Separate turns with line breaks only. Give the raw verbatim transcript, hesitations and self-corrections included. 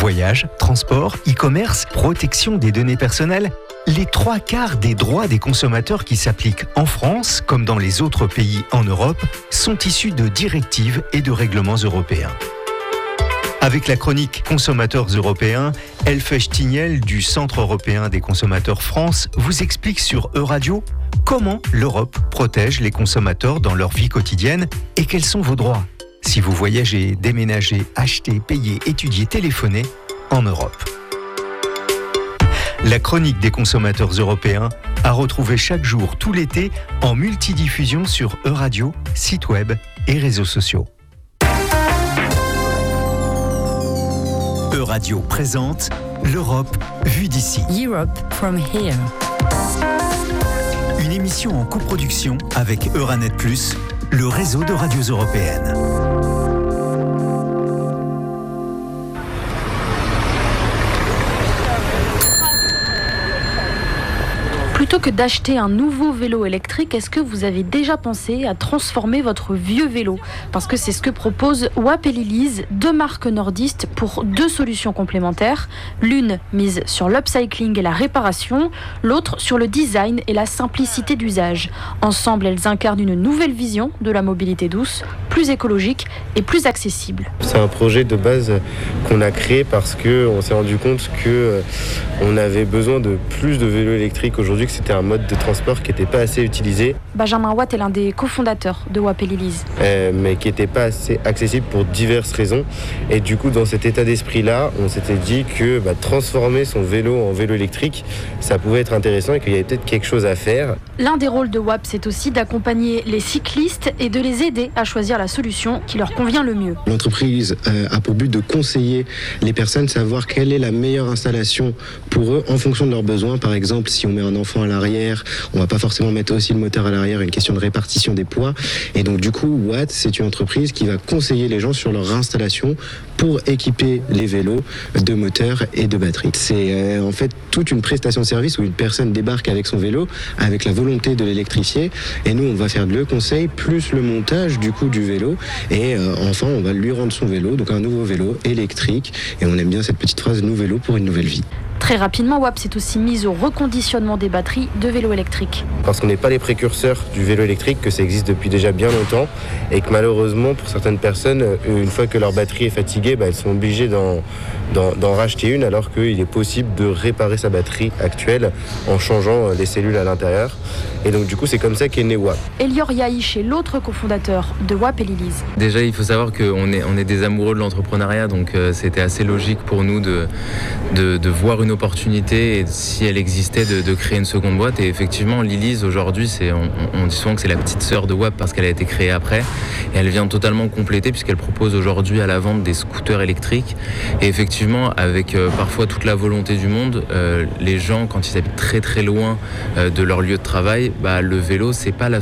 Voyage, transport, e-commerce, protection des données personnelles. Les trois quarts des droits des consommateurs qui s'appliquent en France, comme dans les autres pays en Europe, sont issus de directives et de règlements européens. Avec la chronique Consommateurs européens, Elfèche Tignel du Centre européen des consommateurs France vous explique sur Euradio comment l'Europe protège les consommateurs dans leur vie quotidienne et quels sont vos droits si vous voyagez, déménagez, achetez, payez, étudiez, téléphonez en Europe. La chronique des consommateurs européens à retrouver chaque jour tout l'été en multidiffusion sur Euradio, site web et réseaux sociaux. Euradio présente l'Europe vue d'ici.
Europe from here.
Une émission en coproduction avec Euranet plus, le réseau de radios européennes.
Plutôt que d'acheter un nouveau vélo électrique, est-ce que vous avez déjà pensé à transformer votre vieux vélo ? Parce que c'est ce que proposent W A P et Liliz, deux marques nordistes pour deux solutions complémentaires. L'une mise sur l'upcycling et la réparation, l'autre sur le design et la simplicité d'usage. Ensemble, elles incarnent une nouvelle vision de la mobilité douce, plus écologique et plus accessible.
C'est un projet de base qu'on a créé parce qu'on s'est rendu compte qu'on avait besoin de plus de vélos électriques aujourd'hui, que c'était un mode de transport qui n'était pas assez utilisé.
Benjamin Watt est l'un des cofondateurs de W A P et Liliz.
Euh, mais qui n'était pas assez accessible pour diverses raisons. Et du coup, dans cet état d'esprit-là, on s'était dit que bah, transformer son vélo en vélo électrique, ça pouvait être intéressant et qu'il y avait peut-être quelque chose à faire.
L'un des rôles de W A P, c'est aussi d'accompagner les cyclistes et de les aider à choisir la solution qui leur convient le mieux.
L'entreprise euh, a pour but de conseiller les personnes, savoir quelle est la meilleure installation pour eux en fonction de leurs besoins. Par exemple, si on met un enfant à l'arrière, on va pas forcément mettre aussi le moteur à l'arrière, une question de répartition des poids. Et donc du coup, Watt, c'est une entreprise qui va conseiller les gens sur leur installation pour équiper les vélos de moteurs et de batteries. C'est euh, en fait toute une prestation de service où une personne débarque avec son vélo, avec la volonté de l'électrifier, et nous on va faire le conseil plus le montage du coup du vélo, et euh, enfin on va lui rendre son vélo, donc un nouveau vélo électrique, et on aime bien cette petite phrase, nouveau vélo pour une nouvelle vie.
Très rapidement, W A P s'est aussi mise au reconditionnement des batteries de vélos électriques.
Parce qu'on n'est pas les précurseurs du vélo électrique, que ça existe depuis déjà bien longtemps, et que malheureusement, pour certaines personnes, une fois que leur batterie est fatiguée, bah, elles sont obligées d'en, d'en, d'en racheter une, alors qu'il est possible de réparer sa batterie actuelle en changeant les cellules à l'intérieur. Et donc du coup, c'est comme ça qu'est né W A P.
Elior Yaïch est l'autre cofondateur de W A P et Liliz.
Déjà, il faut savoir qu'on est, on est des amoureux de l'entrepreneuriat, donc euh, c'était assez logique pour nous de, de, de voir une opportunité et si elle existait de, de créer une seconde boîte. Et effectivement, Liliz aujourd'hui, c'est, on, on dit souvent que c'est la petite sœur de W A P parce qu'elle a été créée après. Et elle vient totalement compléter puisqu'elle propose aujourd'hui à la vente des scooters électriques. Et effectivement, avec euh, parfois toute la volonté du monde, euh, les gens, quand ils habitent très très loin euh, de leur lieu de travail, bah, le vélo, c'est pas la